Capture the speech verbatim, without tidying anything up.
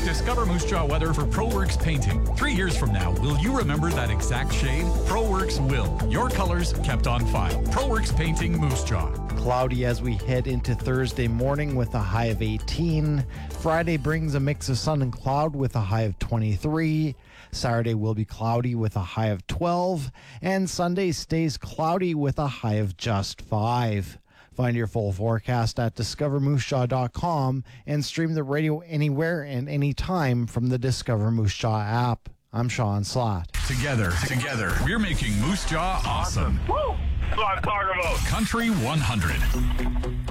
Discover Moose Jaw weather for ProWorks Painting. Three years from now, will you remember that exact shade? ProWorks will. Your colors kept on file. ProWorks Painting, Moose Jaw. Cloudy as we head into Thursday morning with a high of eighteen. Friday brings a mix of sun and cloud with a high of twenty-three. Saturday will be cloudy with a high of twelve. And Sunday stays cloudy with a high of just five. Find your full forecast at discover moose jaw dot com and stream the radio anywhere and anytime from the Discover Moose Jaw app. I'm Sean Slott. Together, together, we're making Moose Jaw awesome. Woo! That's what I'm talking about. Country one hundred.